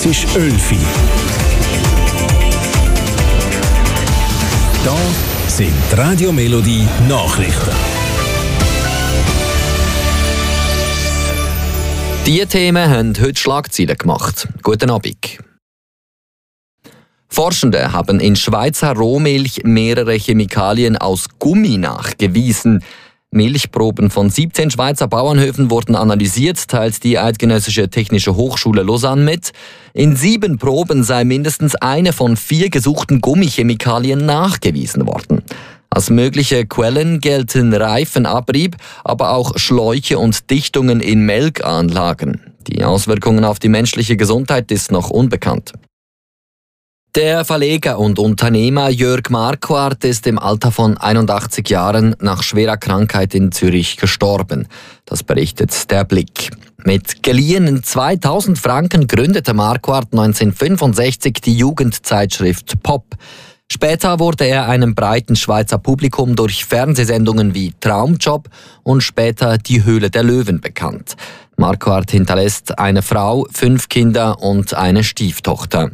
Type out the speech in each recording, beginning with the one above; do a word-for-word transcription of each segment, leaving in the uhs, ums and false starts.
Es ist elf Uhr. Da sind die Radio Melodie Nachrichten. Diese Themen haben heute Schlagzeilen gemacht. Guten Abend. Forschende haben in Schweizer Rohmilch mehrere Chemikalien aus Gummi nachgewiesen. Milchproben von siebzehn Schweizer Bauernhöfen wurden analysiert, teilt die Eidgenössische Technische Hochschule Lausanne mit. In sieben Proben sei mindestens eine von vier gesuchten Gummichemikalien nachgewiesen worden. Als mögliche Quellen gelten Reifenabrieb, aber auch Schläuche und Dichtungen in Melkanlagen. Die Auswirkungen auf die menschliche Gesundheit ist noch unbekannt. Der Verleger und Unternehmer Jörg Marquardt ist im Alter von einundachtzig Jahren nach schwerer Krankheit in Zürich gestorben. Das berichtet der Blick. Mit geliehenen zweitausend Franken gründete Marquardt neunzehnhundertfünfundsechzig die Jugendzeitschrift Pop. Später wurde er einem breiten Schweizer Publikum durch Fernsehsendungen wie Traumjob und später Die Höhle der Löwen bekannt. Marquardt hinterlässt eine Frau, fünf Kinder und eine Stieftochter.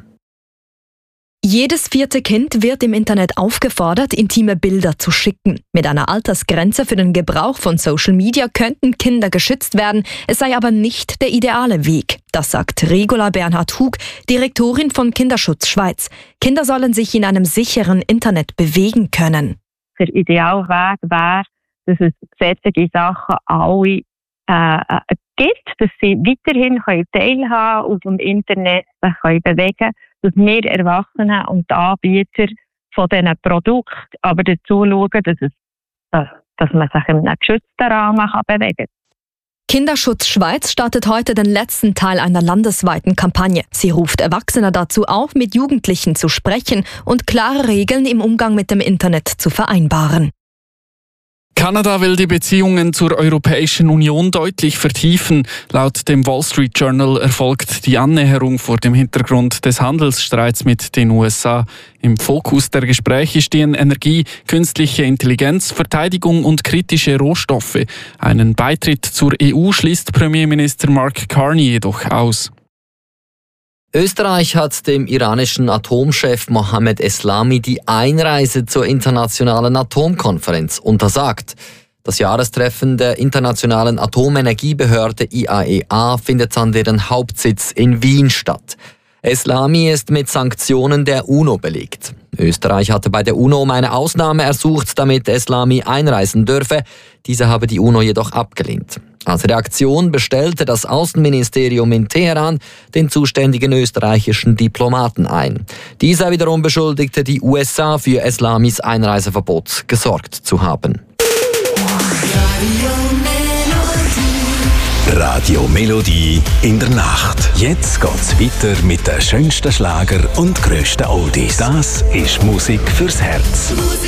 Jedes vierte Kind wird im Internet aufgefordert, intime Bilder zu schicken. Mit einer Altersgrenze für den Gebrauch von Social Media könnten Kinder geschützt werden, es sei aber nicht der ideale Weg. Das sagt Regula Bernhard Hug, Direktorin von Kinderschutz Schweiz. Kinder sollen sich in einem sicheren Internet bewegen können. Der ideale Weg wäre, dass es solche Sachen alle äh, gibt, dass sie weiterhin teilhaben und im Internet sich können bewegen können. Dass wir Erwachsenen und die Anbieter von diesen Produkten aber dazu schauen, dass, es, dass man sich in einem geschützten Rahmen bewegen kann. Kinderschutz Schweiz startet heute den letzten Teil einer landesweiten Kampagne. Sie ruft Erwachsene dazu auf, mit Jugendlichen zu sprechen und klare Regeln im Umgang mit dem Internet zu vereinbaren. Kanada will die Beziehungen zur Europäischen Union deutlich vertiefen. Laut dem Wall Street Journal erfolgt die Annäherung vor dem Hintergrund des Handelsstreits mit den U S A. Im Fokus der Gespräche stehen Energie, künstliche Intelligenz, Verteidigung und kritische Rohstoffe. Einen Beitritt zur E U schließt Premierminister Mark Carney jedoch aus. Österreich hat dem iranischen Atomchef Mohammed Eslami die Einreise zur internationalen Atomkonferenz untersagt. Das Jahrestreffen der Internationalen Atomenergiebehörde I A E A findet an deren Hauptsitz in Wien statt. Eslami ist mit Sanktionen der UNO belegt. Österreich hatte bei der UNO um eine Ausnahme ersucht, damit Eslami einreisen dürfe. Diese habe die UNO jedoch abgelehnt. Als Reaktion bestellte das Außenministerium in Teheran den zuständigen österreichischen Diplomaten ein. Dieser wiederum beschuldigte die U S A für Eslamis Einreiseverbot gesorgt zu haben. Radio Melodie in der Nacht. Jetzt geht's weiter mit den schönsten Schlager und grössten Oldies. Das ist Musik fürs Herz.